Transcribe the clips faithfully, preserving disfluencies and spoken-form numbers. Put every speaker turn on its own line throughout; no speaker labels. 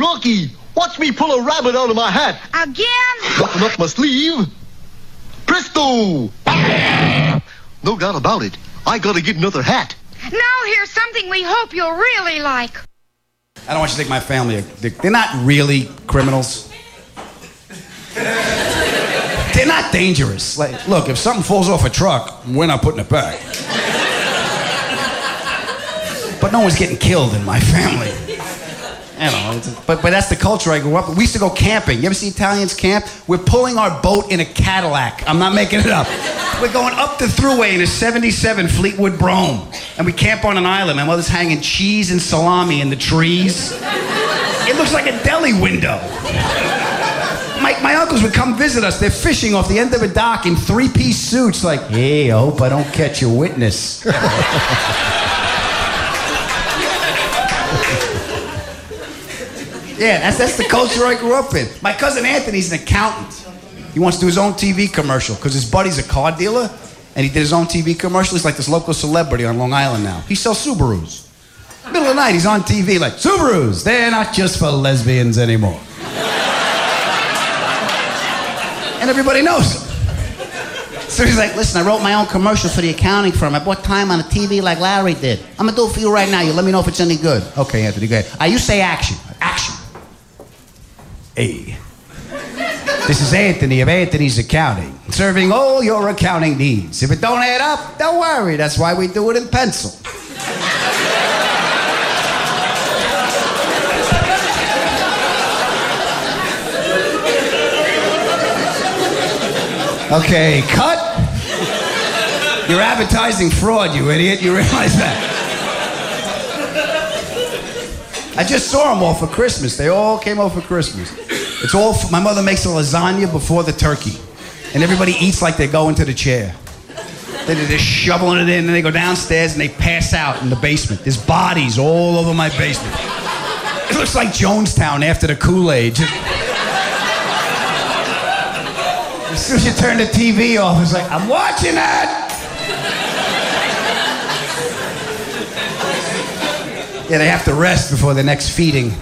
Rocky, watch me pull a rabbit out of my hat.
Again?
Button up my sleeve. Presto! No doubt about it. I gotta get another hat.
Now here's something we hope you'll really like.
I don't want you to think my family are... They're, they're not really criminals. They're not dangerous. Like, look, if something falls off a truck, we're not putting it back. But no one's getting killed in my family. I don't know, it's, but, but that's the culture I grew up with. We used to go camping. You ever see Italians camp? We're pulling our boat in a Cadillac. I'm not making it up. We're going up the thruway in a seventy-seven Fleetwood Brougham. And we camp on an island. My mother's hanging cheese and salami in the trees. It looks like a deli window. My, my uncles would come visit us. They're fishing off the end of a dock in three-piece suits like, hey, I hope I don't catch a witness. Yeah, that's, that's the culture I grew up in. My cousin Anthony's an accountant. He wants to do his own T V commercial because his buddy's a car dealer, and he did his own T V commercial. He's like this local celebrity on Long Island now. He sells Subarus. Middle of the night, he's on T V like, Subarus, they're not just for lesbians anymore. And everybody knows him. So he's like, listen, I wrote my own commercial for the accounting firm. I bought time on the T V like Larry did. I'm gonna do it for you right now. You let me know if it's any good. Okay, Anthony, go ahead. Uh, you say action. Action. Hey. This is Anthony of Anthony's Accounting, serving all your accounting needs. If it don't add up, don't worry. That's why we do it in pencil. Okay, cut. You're advertising fraud, you idiot. You realize that? I just saw them all for Christmas. They all came over for Christmas. It's all, my mother makes a lasagna before the turkey. And everybody eats like they're going to the chair. Then they're just shoveling it in, and they go downstairs and they pass out in the basement. There's bodies all over my basement. It looks like Jonestown after the Kool-Aid. As soon as you turn the T V off, it's like, I'm watching that! Yeah, they have to rest before the next feeding.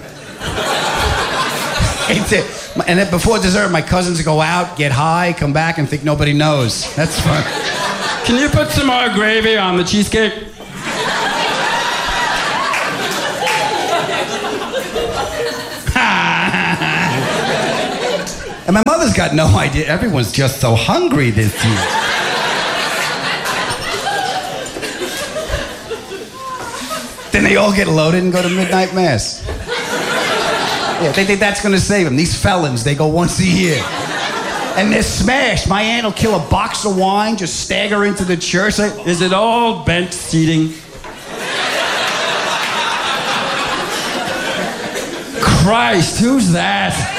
And then before dessert, my cousins go out, get high, come back, and think nobody knows. That's fun.
Can you put some more gravy on the cheesecake?
And my mother's got no idea. Everyone's just so hungry this year. Then they all get loaded and go to midnight mass. Yeah, they think that's gonna save them. These felons, they go once a year. And they're smashed. My aunt will kill a box of wine, just stagger into the church. Like,
is it all bench seating? Christ, who's that?